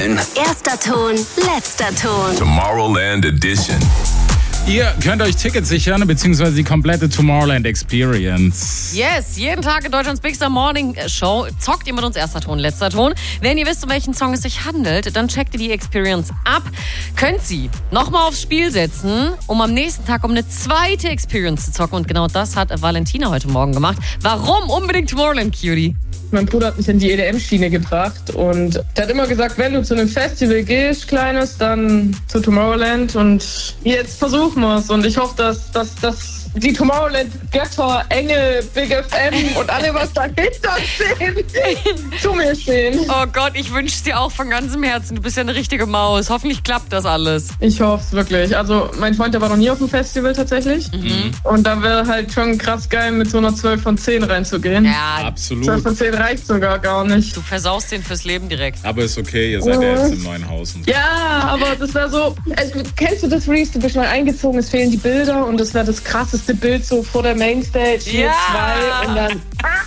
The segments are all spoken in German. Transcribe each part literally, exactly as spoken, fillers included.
Erster Ton, letzter Ton. Tomorrowland Edition. Ihr könnt euch Tickets sichern, beziehungsweise die komplette Tomorrowland Experience. Yes, jeden Tag in Deutschlands Big Star Morning Show zockt ihr mit uns erster Ton, letzter Ton. Wenn ihr wisst, um welchen Song es sich handelt, dann checkt ihr die Experience ab. Könnt sie nochmal aufs Spiel setzen, um am nächsten Tag um eine zweite Experience zu zocken. Und genau das hat Valentina heute Morgen gemacht. Warum unbedingt Tomorrowland, Cutie? Mein Bruder hat mich in die E D M-Schiene gebracht und der hat immer gesagt, wenn du zu einem Festival gehst, Kleines, dann zu Tomorrowland und jetzt versuchen wir es und ich hoffe, dass, dass, dass die Tomorrowland-Götter, Engel, Big F M und alle, was dahinter stehen, zu mir stehen. Oh Gott, ich wünsche es dir auch von ganzem Herzen. Du bist ja eine richtige Maus. Hoffentlich klappt das alles. Ich hoffe es wirklich. Also mein Freund, der war noch nie auf dem Festival tatsächlich. Mhm. Und da wäre halt schon krass geil, mit so einer zwölf von zehn reinzugehen. Ja, Absolut. zwölf von zehn reicht sogar gar nicht. du versaust den fürs Leben direkt. Aber ist okay, ihr seid ja jetzt im neuen Haus. Und Ja, aber das wäre so, also, kennst du das, Reese? Du bist mal eingezogen, es fehlen die Bilder und das wäre das krasseste Bild so vor der Mainstage, hier Ja. zwei und dann,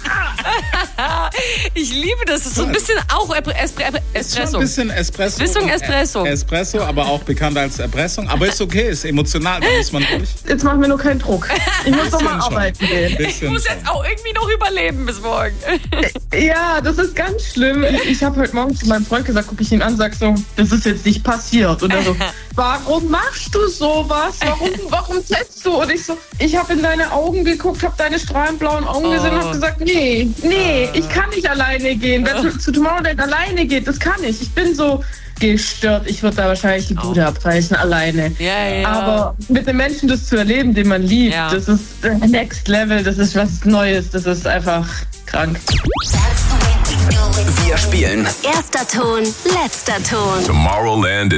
Ich liebe das. Das ist so ein bisschen auch Espre- Espre- Ist schon Espresso. ein bisschen Espresso. Richtung Espresso. Ä- Espresso, aber auch bekannt als Erpressung. Aber ist okay, ist emotional, da muss man durch. jetzt machen wir nur keinen Druck. Ich muss doch mal Bisschen schon. arbeiten gehen. Ich Bisschen muss schon. jetzt auch irgendwie noch überleben bis morgen. Ja, das ist ganz schlimm. Ich habe heute Morgen zu meinem Freund gesagt, gucke ich ihn an, sag so, das ist jetzt nicht passiert. Und er so, warum machst du sowas? Warum, warum setzt du? Und ich so, ich habe in deine Augen geguckt, habe deine strahlenblauen Augen gesehen und habe gesagt, nee, nee, ich kann nicht alleine gehen. Wer zu, zu Tomorrowland alleine geht, das kann ich. Ich bin so gestört. Ich würde da wahrscheinlich die Bude abreißen, alleine. Ja, ja. Aber mit einem Menschen das zu erleben, den man liebt, Ja. das ist äh, Next Level, das ist was Neues, das ist einfach krank. Wir spielen Erster Ton, letzter Ton. Tomorrowland